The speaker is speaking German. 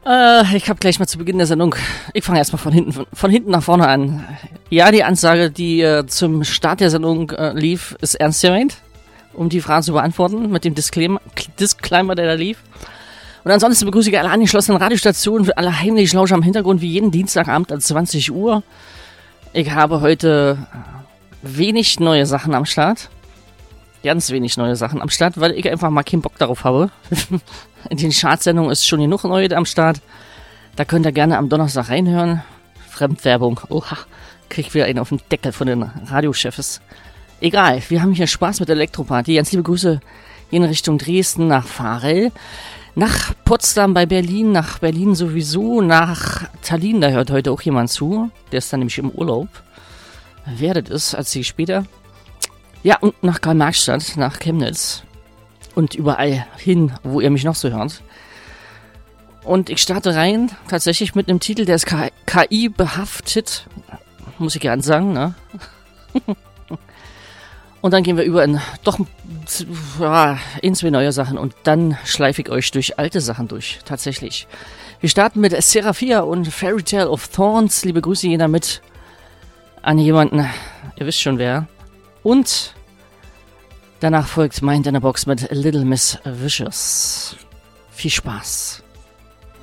Ich habe gleich mal zu Beginn der Sendung, ich fange erstmal von hinten nach vorne an. Ja, die Ansage, die zum Start der Sendung lief, ist ernst gemeint, um die Frage zu beantworten, mit dem Disclaimer, der da lief. Und ansonsten begrüße ich alle angeschlossenen Radiostationen für alle heimlichen Lauscher am Hintergrund, wie jeden Dienstagabend um 20 Uhr. Ich habe heute wenig neue Sachen am Start. Ganz wenig neue Sachen am Start, weil ich einfach mal keinen Bock darauf habe. In den Chartsendungen ist schon genug Neue am Start. Da könnt ihr gerne am Donnerstag reinhören. Fremdwerbung. Oha, krieg wieder einen auf den Deckel von den Radiochefs. Egal, wir haben hier Spaß mit Elektroparty. Ganz liebe Grüße in Richtung Dresden, nach Varel, nach Potsdam bei Berlin, nach Berlin sowieso, nach Tallinn, da hört heute auch jemand zu. Der ist dann nämlich im Urlaub. Wer das ist, erzähle ich später. Ja, und nach Karl-Marx-Stadt, nach Chemnitz und überall hin, wo ihr mich noch so hört. Und ich starte rein, tatsächlich mit einem Titel, der ist KI behaftet, muss ich gerne sagen, ne? Und dann gehen wir über in zwei neue Sachen und dann schleife ich euch durch alte Sachen durch, tatsächlich. Wir starten mit Seraphia und Fairy Tale of Thorns. Liebe Grüße jeder mit an jemanden, ihr wisst schon wer. Und danach folgt Mind in a Box mit Little Miss Vicious. Viel Spaß.